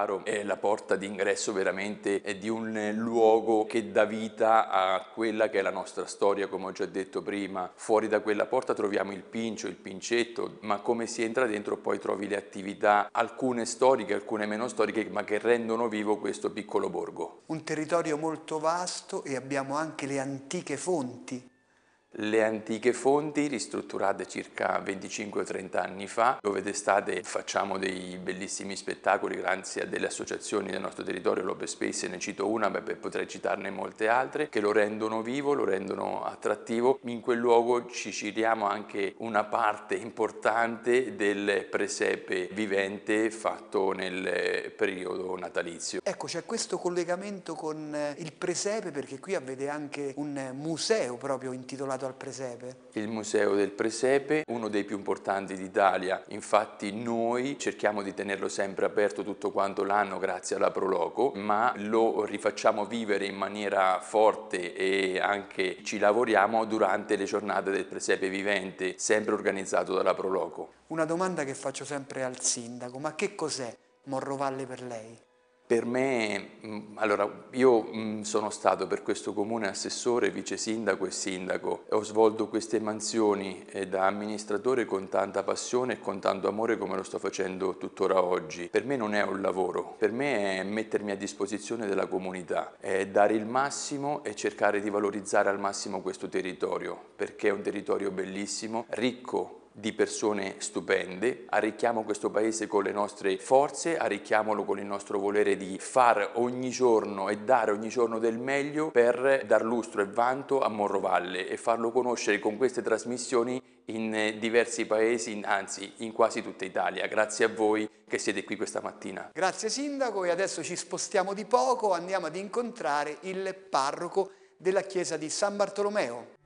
Faro è la porta d'ingresso veramente di un luogo che dà vita a quella che è la nostra storia, come ho già detto prima. Fuori da quella porta troviamo il Pincio, il Pincetto, ma come si entra dentro poi trovi le attività, alcune storiche, alcune meno storiche, ma che rendono vivo questo piccolo borgo. Un territorio molto vasto e abbiamo anche le antiche fonti. Le antiche fonti ristrutturate circa 25-30 anni fa, dove d'estate facciamo dei bellissimi spettacoli grazie a delle associazioni del nostro territorio, l'Open Space ne cito una, potrei citarne molte altre, che lo rendono vivo, lo rendono attrattivo. In quel luogo ci giriamo anche una parte importante del presepe vivente fatto nel periodo natalizio. Ecco, c'è questo collegamento con il presepe, perché qui avete anche un museo proprio intitolato al presepe. Il Museo del Presepe, uno dei più importanti d'Italia, infatti noi cerchiamo di tenerlo sempre aperto tutto quanto l'anno grazie alla Proloco, ma lo rifacciamo vivere in maniera forte e anche ci lavoriamo durante le giornate del Presepe vivente, sempre organizzato dalla Proloco. Una domanda che faccio sempre al sindaco, ma che cos'è Morrovalle per lei? Per me, allora, io sono stato per questo comune assessore, vice sindaco e sindaco e ho svolto queste mansioni da amministratore con tanta passione e con tanto amore come lo sto facendo tuttora oggi. Per me non è un lavoro, per me è mettermi a disposizione della comunità, è dare il massimo e cercare di valorizzare al massimo questo territorio, perché è un territorio bellissimo, ricco di persone stupende, arricchiamo questo paese con le nostre forze, arricchiamolo con il nostro volere di far ogni giorno e dare ogni giorno del meglio per dar lustro e vanto a Morrovalle e farlo conoscere con queste trasmissioni in diversi paesi, anzi in quasi tutta Italia. Grazie a voi che siete qui questa mattina. Grazie sindaco, e adesso ci spostiamo di poco, andiamo ad incontrare il parroco della chiesa di San Bartolomeo.